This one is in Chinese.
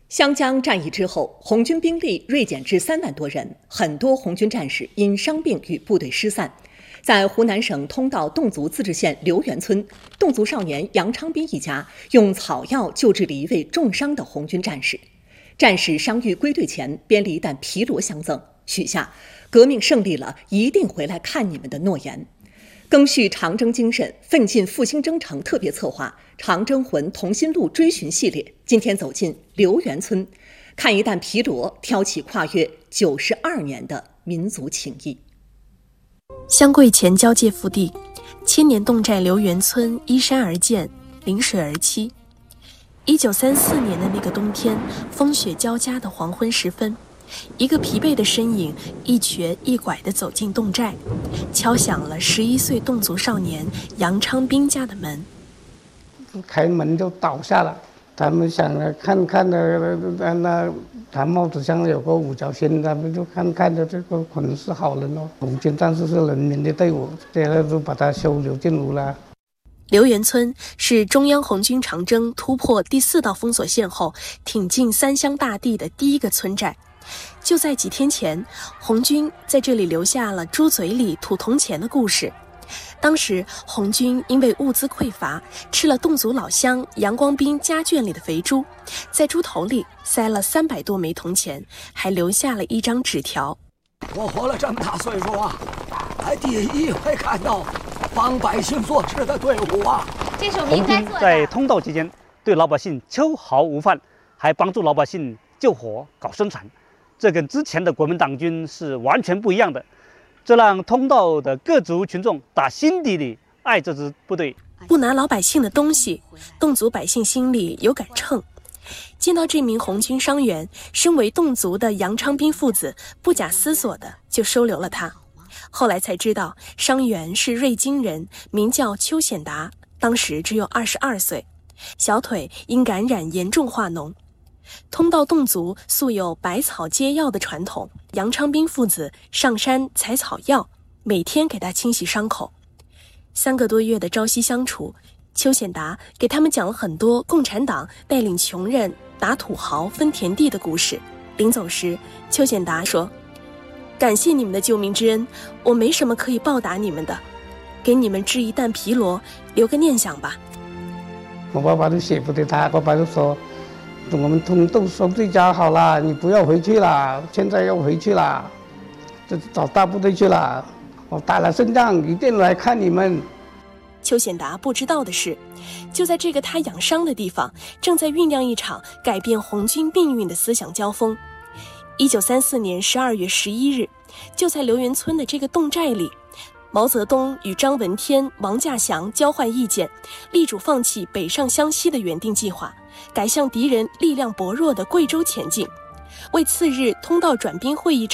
湘江战役之后，红军兵力锐减至3万多人，很多红军战士因伤病与部队失散。在湖南省通道侗族自治县刘源村，侗族少年杨昌斌一家用草药救治了一位重伤的红军战士。战士伤愈归队前，编了一担皮螺相赠，许下“革命胜利了，一定回来看你们”的诺言。赓续长征精神，奋进复兴征程特别策划长征魂同心路追寻系列，今天走进刘源村，看一担皮螺，挑起跨越92年的民族情谊。 湘桂黔交界腹地，千年侗寨刘源村依山而建，临水而栖。1934年的那个冬天，风雪交加的黄昏时分，一个疲惫的身影一瘸一拐地走进侗寨，敲响了11岁侗族少年杨昌斌家的门。 开门就倒下了，他们想看看的那他帽子上有个五角星，他们就看着这个可能是好人哦。红军战士是人民的队伍，现在就把他收留进屋了。 刘源村是中央红军长征突破第4道封锁线后挺进三湘大地的第一个村寨。就在几天前，红军在这里留下了猪嘴里吐铜钱的故事。当时红军因为物资匮乏，吃了侗族老乡杨光斌家圈里的肥猪，在猪头里塞了300多枚铜钱，还留下了一张纸条： 我活了这么大岁数啊，还第一回看到帮百姓做事的队伍啊！ 这是我们应该做的。 在通道期间，对老百姓秋毫无犯，还帮助老百姓救火搞生产，这跟之前的国民党军是完全不一样的。这让通道的各族群众打心底里爱这支部队。 不拿老百姓的东西，侗族百姓心里有杆秤。见到这名红军伤员，身为侗族的杨昌斌父子不假思索的就收留了他。后来才知道，伤员是瑞金人，名叫邱显达，当时只有22岁，小腿因感染严重化脓。通道侗族素有百草皆药的传统，杨昌斌父子上山采草药，每天给他清洗伤口。3个多月的朝夕相处，邱显达给他们讲了很多共产党带领穷人打土豪分田地的故事。临走时，邱显达说：“感谢你们的救命之恩，我没什么可以报答你们的，给你们织一担皮螺，留个念想吧。” 我爸爸就舍不得他，爸爸就说：“我们都收对家好了，你不要回去了，现在要回去了，这找大部队去了。我打了胜仗，一定来看你们。” 邱显达不知道的是，就在这个他养伤的地方，正在酝酿一场改变红军命运的思想交锋。1934年12月11日，就在刘源村的这个侗寨里，毛泽东与张闻天、王稼祥交换意见，力主放弃北上湘西的原定计划，改向敌人力量薄弱的贵州前进。为次日通道转兵会议